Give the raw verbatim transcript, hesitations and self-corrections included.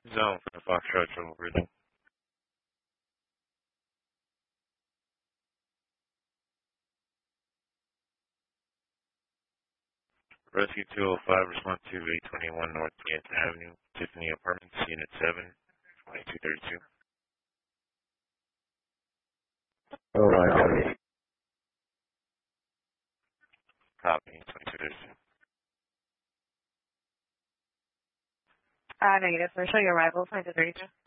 Zone for the Foxtrot Trouble Breathing. Rescue two oh five, respond to eight twenty-one North Canton Avenue, Tiffany Apartments, Unit seven, twenty-two thirty-two. Oh, I got it. Copy, twenty-two thirty-two. Uh, negative. So show your arrival, twenty-two thirty-two.